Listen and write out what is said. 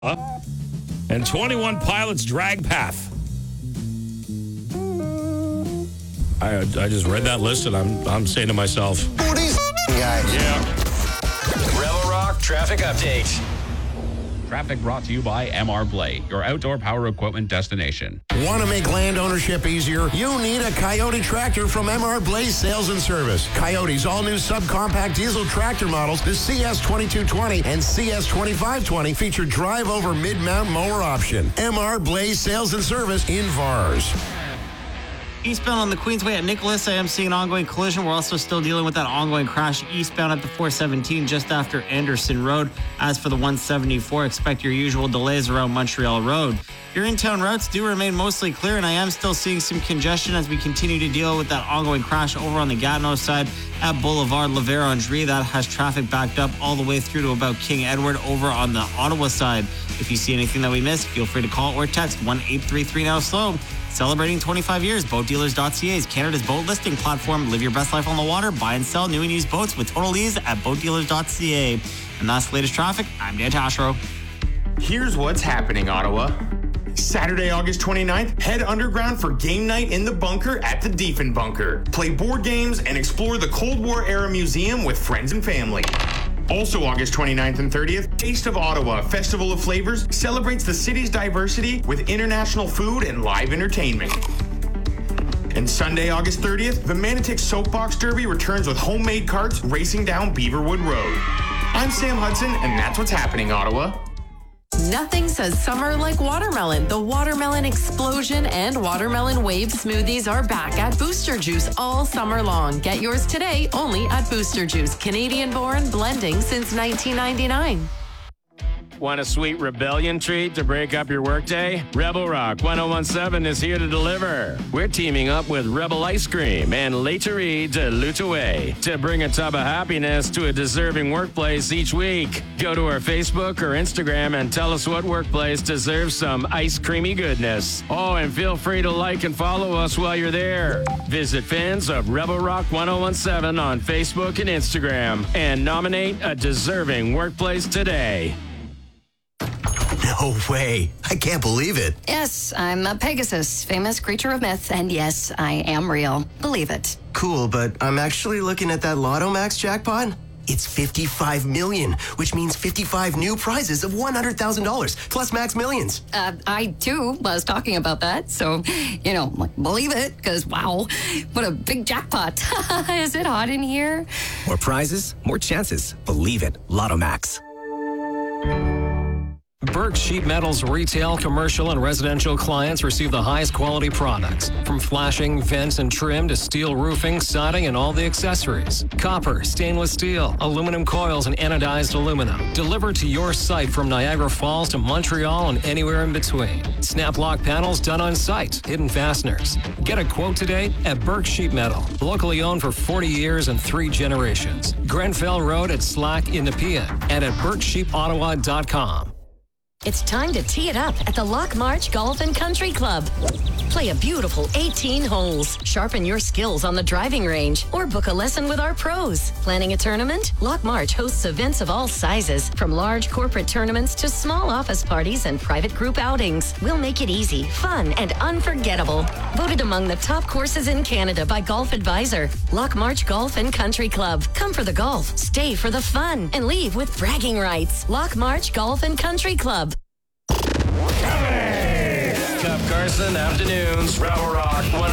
and 21 Pilots Drag Path. I just read that list and I'm saying to myself, who are these guys? Yeah. Rebel Rock Traffic Update. Traffic brought to you by MR Blade, your outdoor power equipment destination. Want to make land ownership easier? You need a Coyote tractor from MR Blaze Sales and Service. Coyote's all-new subcompact diesel tractor models, the CS2220 and CS2520, feature drive-over mid-mount mower option. MR Blaze Sales and Service in VARS. Eastbound on the Queensway at Nicholas, I am seeing an ongoing collision. We're also still dealing with that ongoing crash eastbound at the 417 just after Anderson Road. As for the 174, expect your usual delays around Montreal Road. Your in-town routes do remain mostly clear, and I am still seeing some congestion as we continue to deal with that ongoing crash over on the Gatineau side at Boulevard La Vérendrye. That has traffic backed up all the way through to about King Edward over on the Ottawa side. If you see anything that we missed, feel free to call or text 1-833-NOW-SLOW. Celebrating 25 years, BoatDealers.ca is Canada's boat listing platform. Live your best life on the water. Buy and sell new and used boats with total ease at BoatDealers.ca. And that's the latest traffic. I'm Dan Tashro. Here's what's happening, Ottawa. Saturday, August 29th, head underground for game night in the bunker at the Diefenbunker. Play board games and explore the Cold War era museum with friends and family. Also August 29th and 30th, Taste of Ottawa, Festival of Flavors, celebrates the city's diversity with international food and live entertainment. And Sunday, August 30th, the Manotick Soapbox Derby returns with homemade carts racing down Beaverwood Road. I'm Sam Hudson, and that's what's happening, Ottawa. Nothing says summer like watermelon. The Watermelon Explosion and Watermelon Wave smoothies are back at Booster Juice all summer long. Get yours today only at Booster Juice. Canadian-born, blending since 1999. Want a sweet rebellion treat to break up your workday? Rebel Rock 1017 is here to deliver. We're teaming up with Rebel Ice Cream and Laiterie de L'Outaouais to bring a tub of happiness to a deserving workplace each week. Go to our Facebook or Instagram and tell us what workplace deserves some ice creamy goodness. Oh, and feel free to like and follow us while you're there. Visit fans of Rebel Rock 1017 on Facebook and Instagram and nominate a deserving workplace today. No way. I can't believe it. Yes, I'm a Pegasus, famous creature of myth, and yes, I am real. Believe it. Cool, but I'm actually looking at that Lotto Max jackpot. It's 55 million, which means 55 new prizes of $100,000 plus max millions. I too was talking about that, so, believe it, because wow, what a big jackpot. Is it hot in here? More prizes, more chances. Believe it. Lotto Max. Burke Sheet Metal's retail, commercial, and residential clients receive the highest quality products. From flashing, vents, and trim to steel roofing, siding, and all the accessories. Copper, stainless steel, aluminum coils, and anodized aluminum. Delivered to your site from Niagara Falls to Montreal and anywhere in between. Snap lock panels done on site. Hidden fasteners. Get a quote today at Burke Sheet Metal. Locally owned for 40 years and 3 generations. Grenfell Road at Slack in Nepean and at BurkeSheepottawa.com. It's time to tee it up at the Lock March Golf and Country Club. Play a beautiful 18 holes, sharpen your skills on the driving range, or book a lesson with our pros. Planning a tournament? Lock March hosts events of all sizes, from large corporate tournaments to small office parties and private group outings. We'll make it easy, fun, and unforgettable. Voted among the top courses in Canada by Golf Advisor. Lock March Golf and Country Club. Come for the golf, stay for the fun, and leave with bragging rights. Lock March Golf and Country Club. Cup Carson Afternoons, Rebel Rock 101.7.